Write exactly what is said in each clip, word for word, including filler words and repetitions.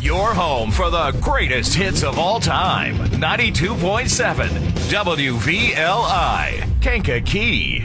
Your home for the greatest hits of all time. ninety-two point seven W V L I, Kankakee.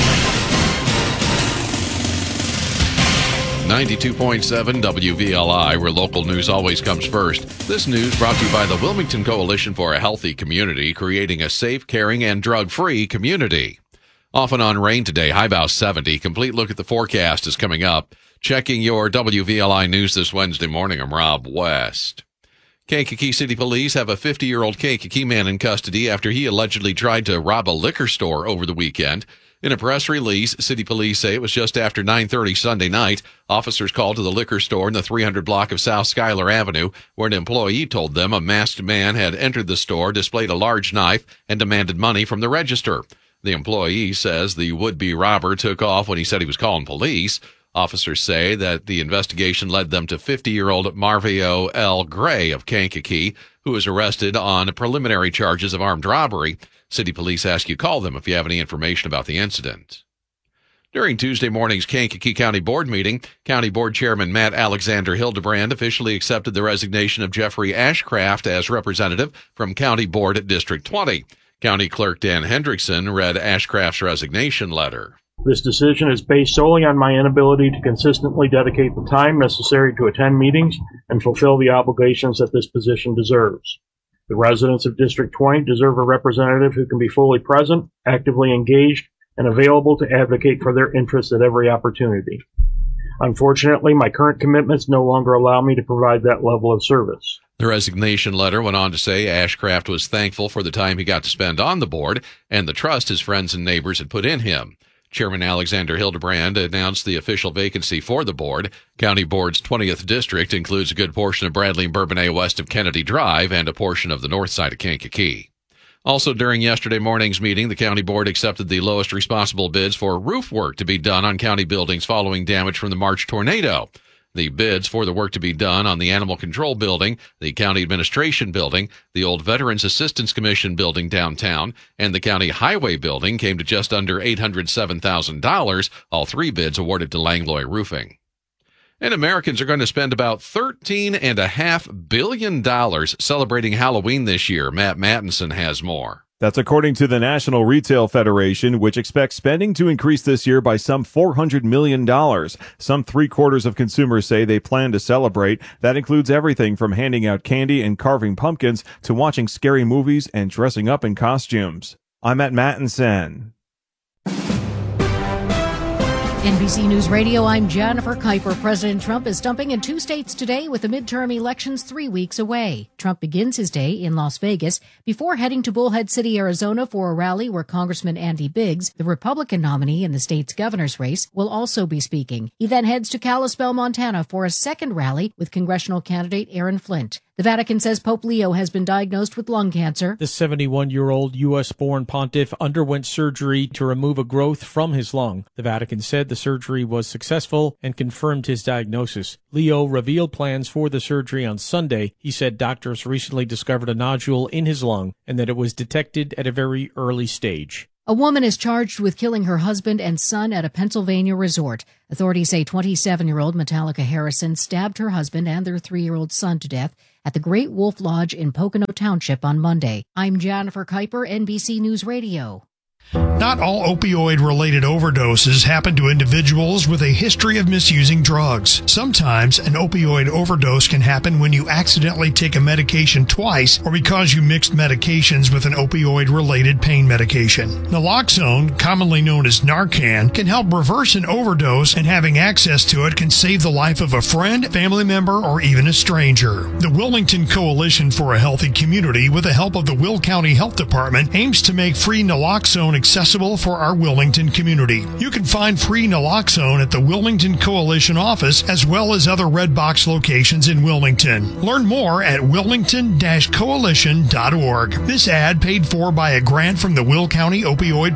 ninety-two point seven W V L I, where local news always comes first. This news brought to you by the Wilmington Coalition for a Healthy Community, creating a safe, caring, and drug-free community. Off and on rain today, high about seventy. Complete look at the forecast is coming up. Checking your W V L I news this Wednesday morning, I'm Rob West. Kankakee City Police have a fifty-year-old Kankakee man in custody after he allegedly tried to rob a liquor store over the weekend. In a press release, City Police say it was just after nine thirty Sunday night. Officers called to the liquor store in the three hundred block of South Schuyler Avenue, where an employee told them a masked man had entered the store, displayed a large knife, and demanded money from the register. The employee says the would-be robber took off when he said he was calling police. Officers say that the investigation led them to fifty-year-old Marvio L. Gray of Kankakee, who was arrested on preliminary charges of armed robbery. City Police ask you call them if you have any information about the incident. During Tuesday morning's Kankakee County Board meeting, County Board Chairman Matt Alexander Hildebrand officially accepted the resignation of Jeffrey Ashcraft as representative from County Board at District twenty. County Clerk Dan Hendrickson read Ashcraft's resignation letter. This decision is based solely on my inability to consistently dedicate the time necessary to attend meetings and fulfill the obligations that this position deserves. The residents of District twenty deserve a representative who can be fully present, actively engaged, and available to advocate for their interests at every opportunity. Unfortunately, my current commitments no longer allow me to provide that level of service. The resignation letter went on to say Ashcraft was thankful for the time he got to spend on the board and the trust his friends and neighbors had put in him. Chairman Alexander Hildebrand announced the official vacancy for the board. County Board's twentieth district includes a good portion of Bradley and Bourbonnais west of Kennedy Drive and a portion of the north side of Kankakee. Also during yesterday morning's meeting, the County Board accepted the lowest responsible bids for roof work to be done on county buildings following damage from the March tornado. The bids for the work to be done on the Animal Control Building, the County Administration Building, the old Veterans Assistance Commission building downtown, and the County Highway Building came to just under eight hundred seven thousand dollars, all three bids awarded to Langlois Roofing. And Americans are going to spend about thirteen point five billion dollars celebrating Halloween this year. Matt Mattinson has more. That's according to the National Retail Federation, which expects spending to increase this year by some four hundred million dollars. Some three-quarters of consumers say they plan to celebrate. That includes everything from handing out candy and carving pumpkins to watching scary movies and dressing up in costumes. I'm Matt Mattinson. N B C News Radio, I'm Jennifer Kuiper. President Trump is stumping in two states today with the midterm elections three weeks away. Trump begins his day in Las Vegas before heading to Bullhead City, Arizona for a rally where Congressman Andy Biggs, the Republican nominee in the state's governor's race, will also be speaking. He then heads to Kalispell, Montana for a second rally with congressional candidate Aaron Flint. The Vatican says Pope Leo has been diagnosed with lung cancer. The seventy-one-year-old U S-born pontiff underwent surgery to remove a growth from his lung. The Vatican said the surgery was successful and confirmed his diagnosis. Leo revealed plans for the surgery on Sunday. He said doctors recently discovered a nodule in his lung and that it was detected at a very early stage. A woman is charged with killing her husband and son at a Pennsylvania resort. Authorities say twenty-seven-year-old Metallica Harrison stabbed her husband and their three-year-old son to death at the Great Wolf Lodge in Pocono Township on Monday. I'm Jennifer Kuiper, N B C News Radio. Not all opioid-related overdoses happen to individuals with a history of misusing drugs. Sometimes an opioid overdose can happen when you accidentally take a medication twice or because you mixed medications with an opioid-related pain medication. Naloxone, commonly known as Narcan, can help reverse an overdose, and having access to it can save the life of a friend, family member, or even a stranger. The Wilmington Coalition for a Healthy Community, with the help of the Will County Health Department, aims to make free naloxone accessible for our Wilmington community. You can find free naloxone at the Wilmington Coalition office as well as other Red Box locations in Wilmington. Learn more at wilmington dash coalition dot org. This ad paid for by a grant from the Will County Opioid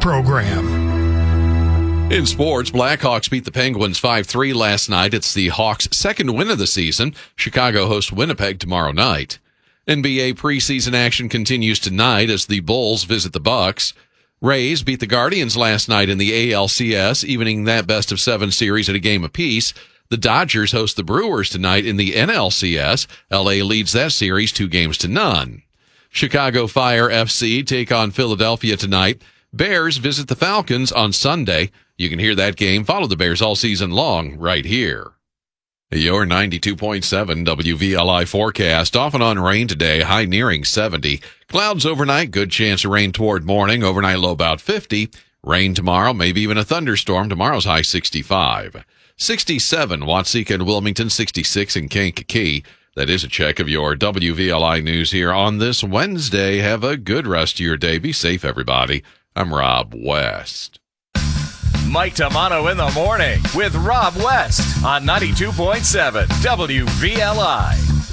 Program. In sports, Blackhawks beat the Penguins five three last night. It's the Hawks' second win of the season. Chicago hosts Winnipeg tomorrow night. N B A preseason action continues tonight as the Bulls visit the Bucks. Rays beat the Guardians last night in the A L C S, evening that best-of-seven series at a game apiece. The Dodgers host the Brewers tonight in the N L C S. L A leads that series two games to none. Chicago Fire F C take on Philadelphia tonight. Bears visit the Falcons on Sunday. You can hear that game. Follow the Bears all season long right here. Your ninety-two point seven W V L I forecast. Off and on rain today, high nearing seventy. Clouds overnight, good chance of rain toward morning. Overnight low about fifty. Rain tomorrow, maybe even a thunderstorm. Tomorrow's high sixty-five. sixty-seven, Watseka and Wilmington, sixty-six in Kankakee. That is a check of your W V L I news here on this Wednesday. Have a good rest of your day. Be safe, everybody. I'm Rob West. Mike Tamano in the morning with Rob West on ninety-two point seven W V L I.